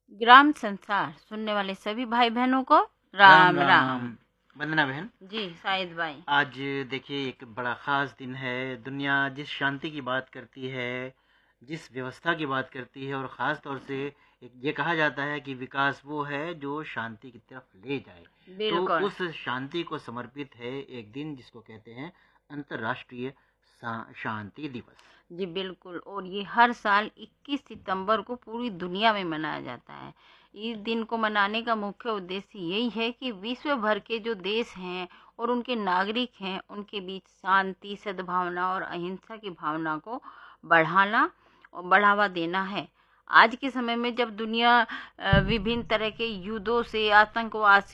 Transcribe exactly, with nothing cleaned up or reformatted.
ग्राम संसार सुनने वाले सभी भाई बहनों को राम राम राम। राम। वंदना बहन, जी शाहिद भाई। आज देखिए एक बड़ा ख़ास दिन है। दुनिया जिस शांति की बात करती है, जिस व्यवस्था की बात करती है, और ख़ास तौर से एक ये कहा जाता है कि विकास वो है जो शांति की तरफ ले जाए। तो बिल्कुल उस शांति को समर्पित है एक दिन जिसको कहते हैं अंतर्राष्ट्रीय शा- शांति दिवस। जी बिल्कुल। और ये हर साल इक्कीस सितंबर को पूरी दुनिया में मनाया जाता है। इस दिन को मनाने का मुख्य उद्देश्य यही है कि विश्व भर के जो देश हैं और उनके नागरिक हैं उनके बीच शांति, सद्भावना और अहिंसा की भावना को बढ़ाना और बढ़ावा देना है। आज के समय में जब दुनिया अ, विभिन्न तरह के युद्धों से, आतंकवाद से